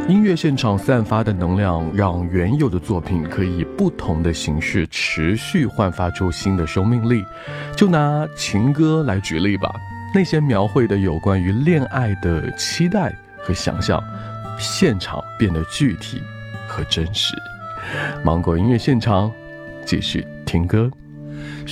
音乐现场散发的能量，让原有的作品可以以不同的形式持续焕发出新的生命力。就拿情歌来举例吧，那些描绘的有关于恋爱的期待和想象，现场变得具体和真实。芒果音乐现场，继续听歌。